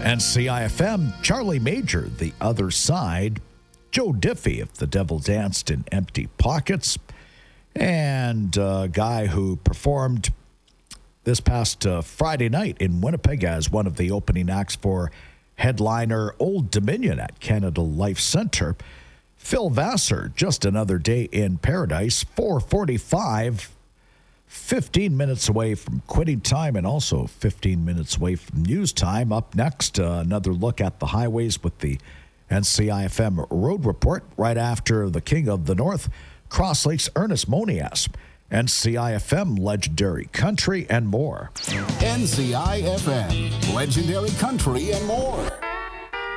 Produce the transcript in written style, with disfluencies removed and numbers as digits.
And CIFM, Charlie Major, The Other Side, Joe Diffie, If the Devil Danced in Empty Pockets, and a guy who performed this past Friday night in Winnipeg as one of the opening acts for headliner Old Dominion at Canada Life Centre. Phil Vassar, Just Another Day in Paradise, 4:45, 15 minutes away from quitting time and also 15 minutes away from news time. Up next, another look at the highways with the NCIFM Road Report right after the King of the North, Cross Lakes Ernest Monias, NCIFM Legendary Country and more. NCIFM Legendary Country and more.